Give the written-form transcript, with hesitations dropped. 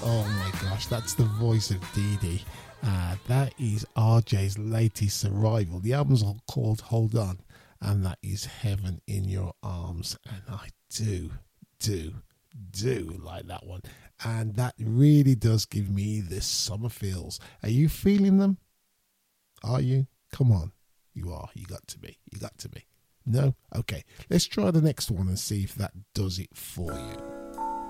Oh my gosh, that's the voice of Dee Dee. That is RJ's latest arrival. The album's called Hold On, and that is Heaven in Your Arms. And I do like that one. And that really does give me the summer feels. Are you feeling them? Are you? Come on. You are. You got to be. No? Okay. Let's try the next one and see if that does it for you.